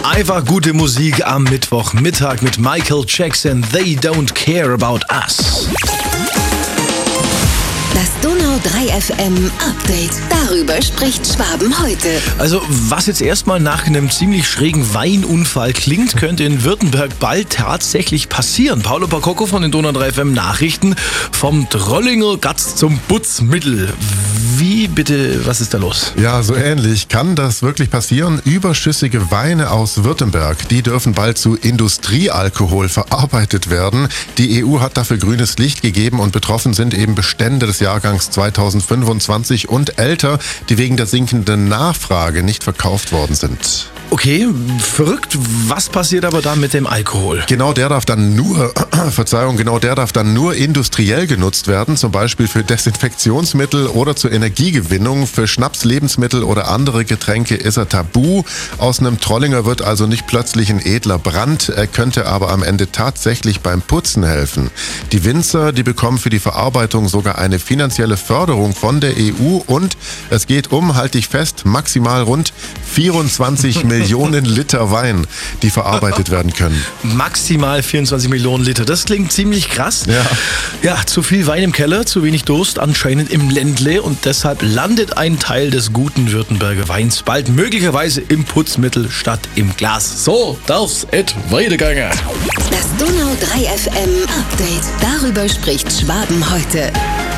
Einfach gute Musik am Mittwochmittag mit Michael Jackson. They don't care about us. Das Donau 3 FM Update. Darüber spricht Schwaben heute. Also, was jetzt erstmal nach einem ziemlich schrägen Weinunfall klingt, könnte in Württemberg bald tatsächlich passieren. Paolo Pacocco von den Donau 3 FM Nachrichten. Vom Trollinger Gatz zum Putzmittel. Wie bitte, was ist da los? Ja, so ähnlich kann das wirklich passieren. Überschüssige Weine aus Württemberg, die dürfen bald zu Industriealkohol verarbeitet werden. Die EU hat dafür grünes Licht gegeben und betroffen sind eben Bestände des Jahrgangs 2025 und älter, die wegen der sinkenden Nachfrage nicht verkauft worden sind. Okay, verrückt. Was passiert aber da mit dem Alkohol? Genau der darf dann nur industriell genutzt werden, zum Beispiel für Desinfektionsmittel oder zur Energiegewinnung. Für Schnaps, Lebensmittel oder andere Getränke ist er tabu. Aus einem Trollinger wird also nicht plötzlich ein edler Brand. Er könnte aber am Ende tatsächlich beim Putzen helfen. Die Winzer, die bekommen für die Verarbeitung sogar eine finanzielle Förderung von der EU und es geht um, halt dich fest, maximal rund 24 Millionen Liter Wein, die verarbeitet werden können. Maximal 24 Millionen Liter. Das klingt ziemlich krass. Ja, zu viel Wein im Keller, zu wenig Durst anscheinend im Ländle und deshalb landet ein Teil des guten Württemberger Weins bald möglicherweise im Putzmittel statt im Glas. So darf's weitergehen. Das Donau 3 FM Update. Darüber spricht Schwaben heute.